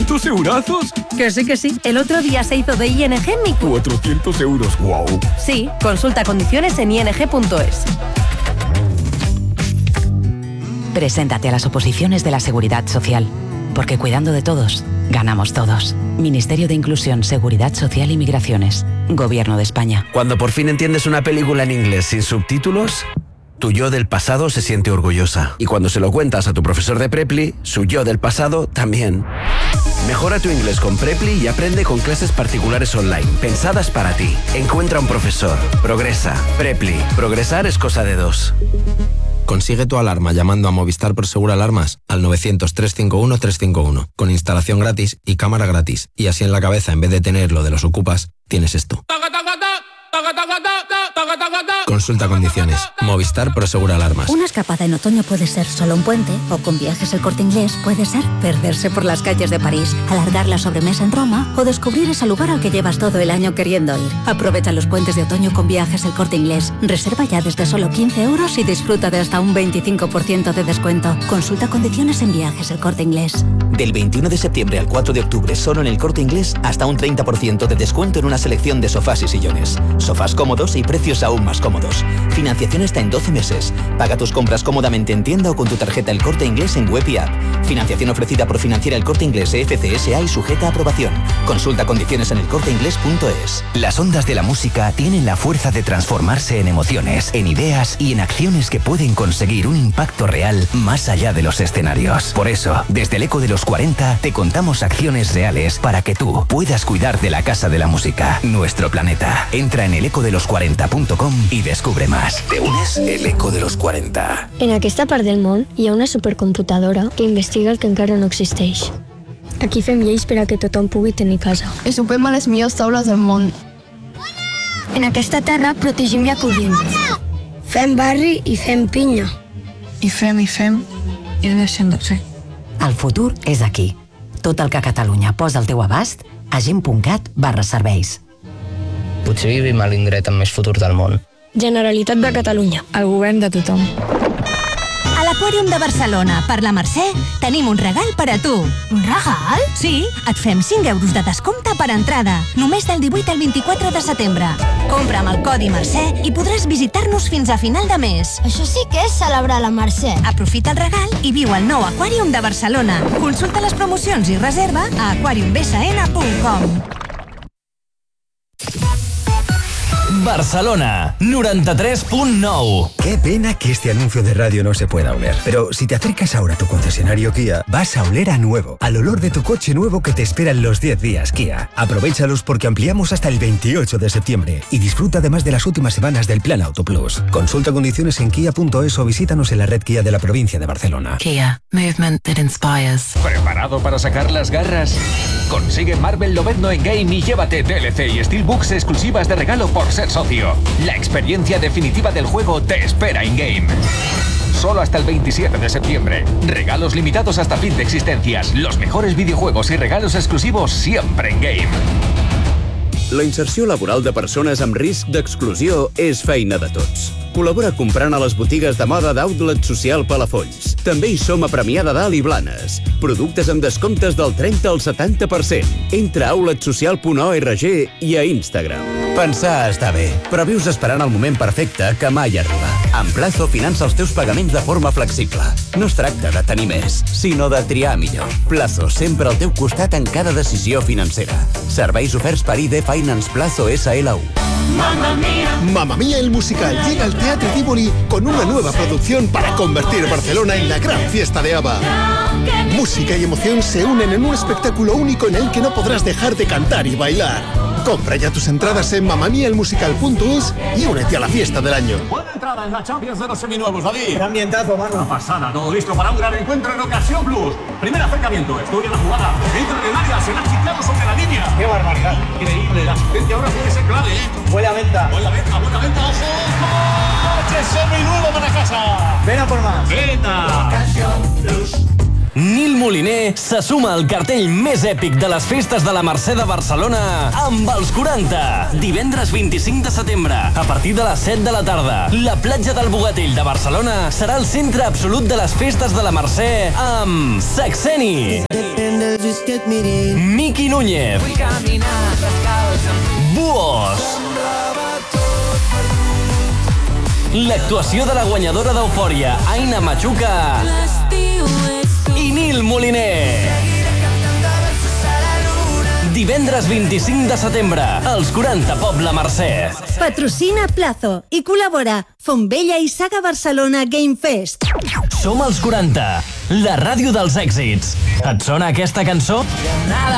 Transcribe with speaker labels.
Speaker 1: ¿400 eurazos?
Speaker 2: Que sí. El otro día se hizo de ING mi...
Speaker 1: 400 euros, wow.
Speaker 2: Sí, consulta condiciones en ing.es.
Speaker 3: Preséntate a las oposiciones de la Seguridad Social, porque cuidando de todos, ganamos todos. Ministerio de Inclusión, Seguridad Social y Migraciones. Gobierno de España.
Speaker 4: Cuando por fin entiendes una película en inglés sin subtítulos, tu yo del pasado se siente orgullosa. Y cuando se lo cuentas a tu profesor de Preply, su yo del pasado también. Mejora tu inglés con Preply y aprende con clases particulares online, pensadas para ti. Encuentra un profesor. Progresa. Preply. Progresar es cosa de dos.
Speaker 5: Consigue tu alarma llamando a Movistar Prosegur Alarmas al 900-351-351, con instalación gratis y cámara gratis. Y así en la cabeza, en vez de tener lo de los ocupas, tienes esto. Consulta condiciones. Movistar Prosegur Alarmas.
Speaker 6: Una escapada en otoño puede ser solo un puente, o con Viajes El Corte Inglés puede ser perderse por las calles de París, alargar la sobremesa en Roma o descubrir ese lugar al que llevas todo el año queriendo ir. Aprovecha los puentes de otoño con Viajes El Corte Inglés. Reserva ya desde solo 15 euros y disfruta de hasta un 25% de descuento. Consulta condiciones en Viajes El Corte Inglés.
Speaker 7: Del 21 de septiembre al 4 de octubre, solo en El Corte Inglés, hasta un 30% de descuento en una selección de sofás y sillones. Sofás cómodos y precios aún más cómodos. Financiación hasta en 12 meses. Paga tus compras cómodamente en tienda o con tu tarjeta El Corte Inglés en web y app. Financiación ofrecida por Financiera El Corte Inglés FCSA y sujeta a aprobación. Consulta condiciones en elcorteinglés.es.
Speaker 8: Las ondas de la música tienen la fuerza de transformarse en emociones, en ideas y en acciones que pueden conseguir un impacto real más allá de los escenarios. Por eso, desde el Eco de los 40 te contamos acciones reales para que tú puedas cuidar de la Casa de la Música, nuestro planeta. Entra en elecodelos40.com y descubre más. ¿Te unes? El Eco de los 40.
Speaker 9: En aquesta part del món hi ha una supercomputadora que investiga el que encara no existeix. Aquí fem lleis per a que tothom pugui tenir casa.
Speaker 10: I sopem a les millors taules del món.
Speaker 9: En aquesta terra protegim i acollim. Fem barri i fem pinya.
Speaker 10: I fem i deixem de fer.
Speaker 3: El futur és aquí. Tot el que Catalunya posa al teu abast a gent.cat/serveis.
Speaker 11: Potser vivim a l'indret amb més futur del món.
Speaker 9: Generalitat de Catalunya.
Speaker 10: El govern de tothom.
Speaker 12: A l'Aquàrium de Barcelona, per la Mercè, tenim un regal per a tu.
Speaker 6: Un regal?
Speaker 12: Sí, et fem 5 euros de descompte per entrada. Només del 18 al 24 de setembre. Compra amb el codi Mercè i podràs visitar-nos fins a final de mes.
Speaker 6: Això sí que és celebrar la Mercè.
Speaker 12: Aprofita el regal i viu al nou Aquàrium de Barcelona. Consulta les promocions i reserva a aquariumbsn.com.
Speaker 13: Barcelona, 93.9.
Speaker 14: Qué pena que este anuncio de radio no se pueda oler. Pero si te acercas ahora a tu concesionario Kia, vas a oler a nuevo, al olor de tu coche nuevo que te espera en los 10 días Kia. Aprovéchalos porque ampliamos hasta el 28 de septiembre y disfruta además de las últimas semanas del Plan Auto Plus. Consulta condiciones en kia.es o visítanos en la red Kia de la provincia de Barcelona.
Speaker 3: Kia, movement that inspires.
Speaker 15: ¿Preparado para sacar las garras? Consigue Marvel Lobezno en Game y llévate DLC y Steelbooks exclusivas de regalo por ser socio. La experiencia definitiva del juego te espera in Game. Solo hasta el 27 de septiembre. Regalos limitados hasta fin de existencias. Los mejores videojuegos y regalos exclusivos siempre en Game.
Speaker 16: La inserció laboral de persones amb risc d'exclusió és feina de tots. Col·labora comprant a les botigues de moda d'Outlet Social Palafolls. També hi som a Premià de Dalt i Blanes. Productes amb descomptes del 30 al 70%. Entra a outletsocial.org i a Instagram. Pensar està bé, però vius esperant el moment perfecte que mai arriba. Amb Plazo finança els teus pagaments de forma flexible. No es tracta de tenir més, sinó de triar millor. Plazo, sempre al teu costat en cada decisió financera. Serveis oferts per ID Finance Plazo SLU.
Speaker 17: Mamma Mía el musical llega al Teatro Tívoli con una nueva producción para convertir Barcelona en la gran fiesta de ABBA. Música y emoción se unen en un espectáculo único en el que no podrás dejar de cantar y bailar. Compra ya tus entradas en mamamiaelmusical.es y únete a la fiesta del año.
Speaker 18: Buena entrada en la Champions de los seminuevos, David.
Speaker 19: Gran ambientazo, mano.
Speaker 18: Una pasada, todo listo para un gran encuentro en Ocasión Plus. Primer acercamiento, estudia la jugada. Entra en el área, se la ha chiclado sobre la línea.
Speaker 19: ¡Qué barbaridad!
Speaker 18: Increíble, la asistencia ahora puede ser clave, ¿eh?
Speaker 19: Buena venta.
Speaker 18: Buena venta, ojo. ¡Coche seminuevo para casa!
Speaker 19: Ven a por más.
Speaker 18: Venta.
Speaker 19: Ocasión Plus.
Speaker 13: Nil Moliner se suma al cartell més èpic de les festes de la Mercè de Barcelona amb els 40. Divendres 25 de setembre, a partir de les 7 de la tarda, la platja del Bogatell de Barcelona serà el centre absolut de les festes de la Mercè amb Saxeni. Miki Núñez, Buos, l'actuació de la guanyadora d'Eufòria, Aina Machuca, i Nil Moliner. Divendres 25 de setembre, als 40 Pobla Mercè.
Speaker 19: Patrocina Plazo i col·labora Fontvella i Saga Barcelona Game Fest.
Speaker 13: Som als 40, la ràdio dels èxits. Et sona aquesta cançó? Nada.